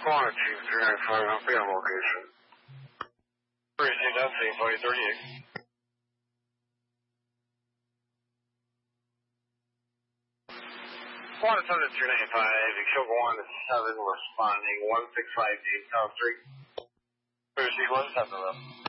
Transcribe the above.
Quantity 395, I'll be on location. Appreciate that, same flight 38. Quantum 295, Exoga 1 is 7, responding 1658, 3. Proceed 17 left.